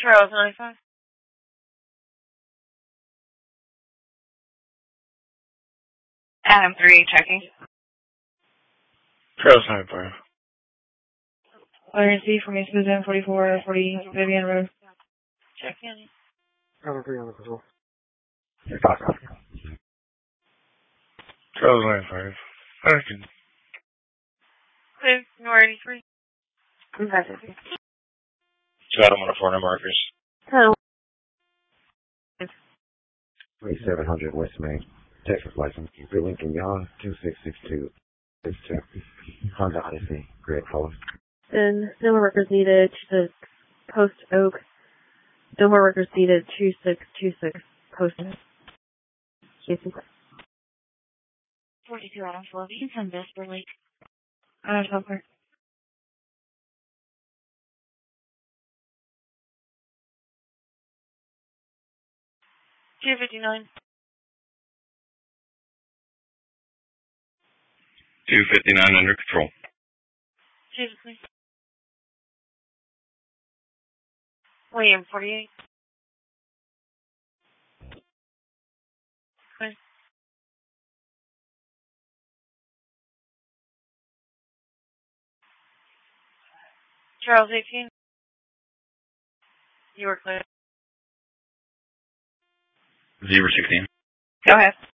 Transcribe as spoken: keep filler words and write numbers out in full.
Charles ninety-five. Adam three checking. Charles ninety-five. Iron C from East Museum forty-four forty Vivian Road. Check in. Adam three on the patrol. Charles ninety-five. I reckon. Clear, Nor eighty-three. I'm five fifty. Adam on the four markers. Hello. twenty-seven hundred West Main. Texas license. Keep your Lincoln Yacht two six six two. six two. Honda Odyssey. Great color. Then no more workers needed. two six Post Oak. No more workers needed. two six two six Post Oak. forty-two Adam twelve. You can send Vesper Lake. Adam twelve. two fifty-nine. two fifty-nine under control. Jesus, please. William forty-eight. Clear. Charles eighteen. You were clear. Zebra sixteen. Go ahead.